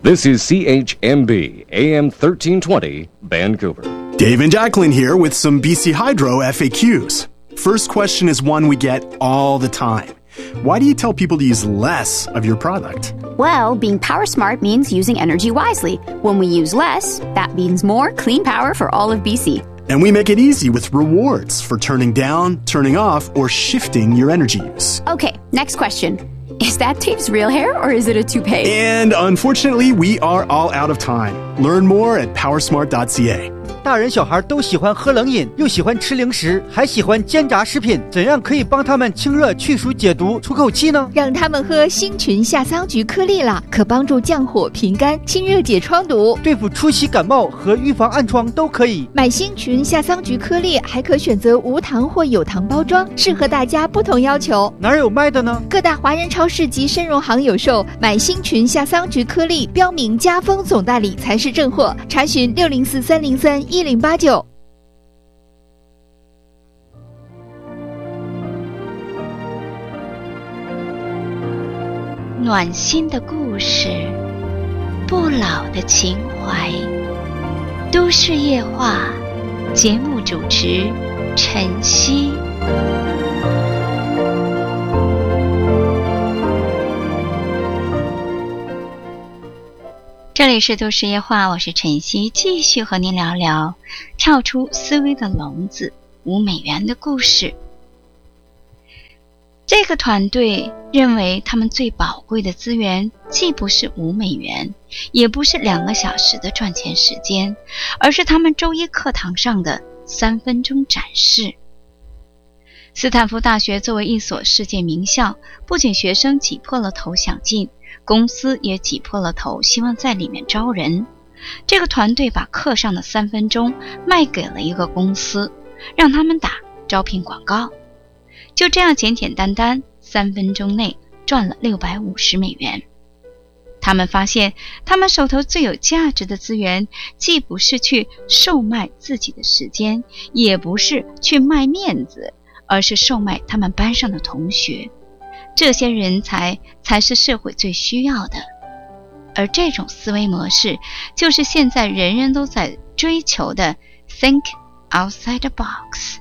This is CHMB AM 1320 Vancouver. Dave and Jacqueline here with some BC Hydro FAQs. First question is one we get all the time. Why do you tell people to use less of your product? Well, being power smart means using energy wisely. When we use less, that means more clean power for all of BC. And we make it easy with rewards for turning down, turning off, or shifting your energy use. Okay, next question. Is that Dave's real hair or is it a toupee? And unfortunately, we are all out of time. Learn more at powersmart.ca. 大人小孩都喜欢喝冷饮，又喜欢吃零食，还喜欢煎炸食品，怎样可以帮他们清热去暑解毒出口气呢？ 让他们喝星群夏桑菊颗粒了，可帮助降火平肝、清热解疮毒， 对付出席感冒和预防暗疮都可以。 买星群夏桑菊颗粒还可选择无糖或有糖包装，适合大家不同要求。 哪儿有卖的呢？ 各大华人超市及参荣行有售。买星群夏桑菊颗粒标明家风总代理才是正货，查询604-303-1089。 暖心的故事，不老的情怀。都市夜话，节目主持晨曦。这里是都市夜话，我是晨曦，继续和您聊聊跳出思维的笼子$5的故事。这个团队认为他们最宝贵的资源既不是$5，也不是2个小时的赚钱时间，而是他们周一课堂上的3分钟展示。斯坦福大学作为一所世界名校，不仅学生挤破了头想进，公司也挤破了头希望在里面招人。这个团队把课上的3分钟卖给了一个公司，让他们打招聘广告。就这样简简单单3分钟内赚了$650。他们发现他们手头最有价值的资源，既不是去售卖自己的时间，也不是去卖面子，而是售卖他们班上的同学。这些人才是社会最需要的。而这种思维模式就是现在人人都在追求的 Think outside the box。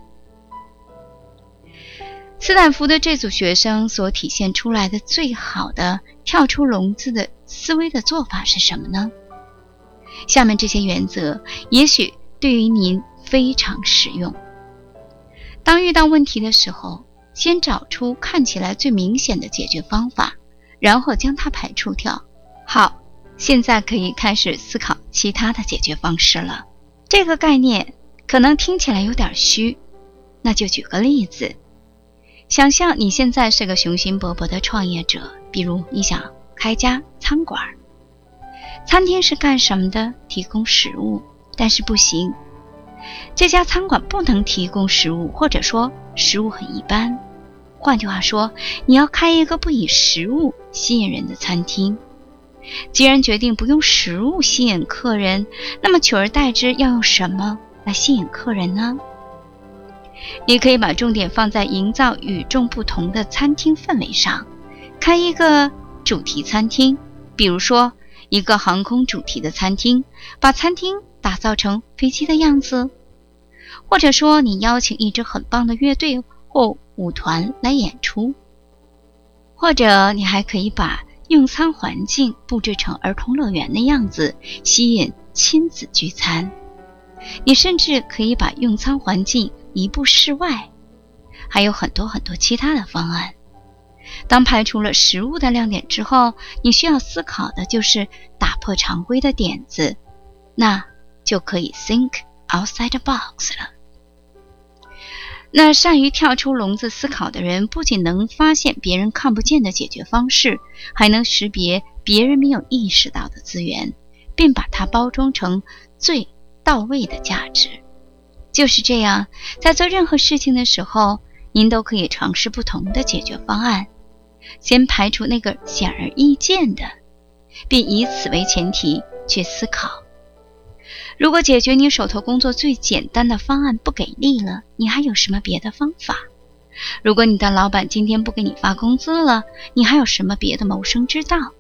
斯坦福的这组学生所体现出来的最好的跳出笼子的思维的做法是什么呢？下面这些原则也许对于您非常实用。当遇到问题的时候，先找出看起来最明显的解决方法，然后将它排除掉。好，现在可以开始思考其他的解决方式了。这个概念可能听起来有点虚，那就举个例子。想象你现在是个雄心勃勃的创业者，比如你想开家餐馆。餐厅是干什么的？提供食物，但是不行。这家餐馆不能提供食物，或者说食物很一般。换句话说，你要开一个不以食物吸引人的餐厅。既然决定不用食物吸引客人，那么取而代之要用什么来吸引客人呢？你可以把重点放在营造与众不同的餐厅氛围上，开一个主题餐厅，比如说一个航空主题的餐厅，把餐厅打造成飞机的样子。或者说你邀请一支很棒的乐队或舞团来演出。或者你还可以把用餐环境布置成儿童乐园的样子，吸引亲子聚餐。你甚至可以把用餐环境移步室外，还有很多很多其他的方案。当排除了食物的亮点之后，你需要思考的就是打破常规的点子，那就可以 think outside the box 了。那善于跳出笼子思考的人，不仅能发现别人看不见的解决方式，还能识别别人没有意识到的资源，并把它包装成最到位的价值。就是这样，在做任何事情的时候，您都可以尝试不同的解决方案，先排除那个显而易见的，并以此为前提去思考。如果解决你手头工作最简单的方案不给力了，你还有什么别的方法？如果你的老板今天不给你发工资了，你还有什么别的谋生之道？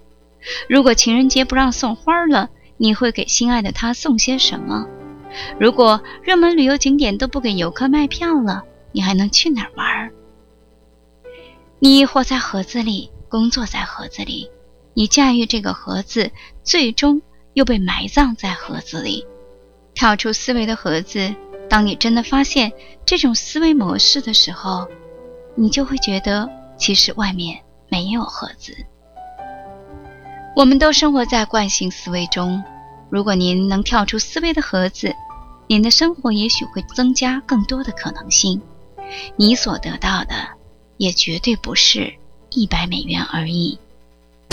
如果情人节不让送花了，你会给心爱的他送些什么？如果热门旅游景点都不给游客卖票了，你还能去哪儿玩？你活在盒子里，工作在盒子里，你驾驭这个盒子，最终又被埋葬在盒子里。跳出思维的盒子，当你真的发现这种思维模式的时候，你就会觉得其实外面没有盒子。我们都生活在惯性思维中，如果您能跳出思维的盒子，您的生活也许会增加更多的可能性，你所得到的也绝对不是$100而已。